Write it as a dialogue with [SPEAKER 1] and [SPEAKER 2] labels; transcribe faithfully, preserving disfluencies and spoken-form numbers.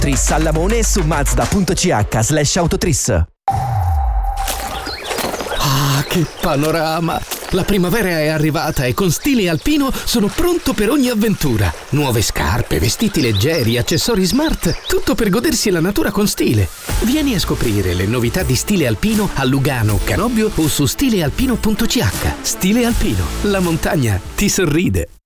[SPEAKER 1] Tris Sallamone su mazda punto c h slash autotris.
[SPEAKER 2] Ah, che panorama! La primavera è arrivata e con Stile Alpino sono pronto per ogni avventura. Nuove scarpe, vestiti leggeri, accessori smart, tutto per godersi la natura con stile. Vieni a scoprire le novità di Stile Alpino a Lugano, Canobbio o su stile alpino punto c h. Stile Alpino, la montagna ti sorride.